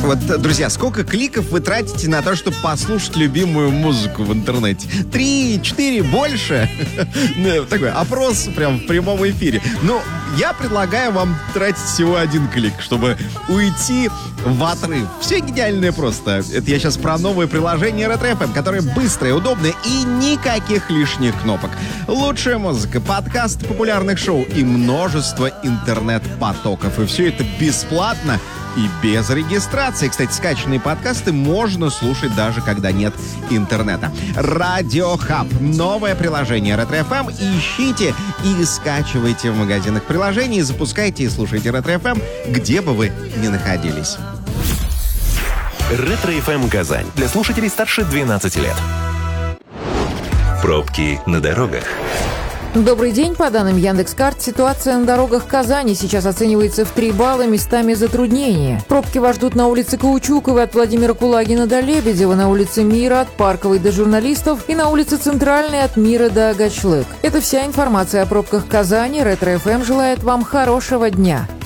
Вот, друзья, сколько кликов вы тратите на то, чтобы послушать любимую музыку в интернете? 3, 4, больше? Такой опрос прям в прямом эфире. Ну, я предлагаю вам тратить всего 1 клик, чтобы уйти в отрыв. Все гениальное просто. Это я сейчас про новое приложение Retro FM, которое быстрое, удобное и никаких лишних кнопок. Лучшая музыка, подкасты популярных шоу и множество интернет-потоков. И все это бесплатно и без регистрации. Кстати, скачанные подкасты можно слушать даже когда нет интернета. Радио Хаб. Новое приложение Retro FM. Ищите и скачивайте в магазинах приложений. Запускайте и слушайте Retro FM, где бы вы ни находились. Retro FM Казань. Для слушателей старше 12 лет. Пробки на дорогах. Добрый день. По данным Яндекс.Карт, ситуация на дорогах Казани сейчас оценивается в 3 балла, местами затруднения. Пробки вас ждут на улице Каучуковой от Владимира Кулагина до Лебедева, на улице Мира от Парковой до Журналистов и на улице Центральной от Мира до Агачлык. Это вся информация о пробках Казани. Retro FM желает вам хорошего дня.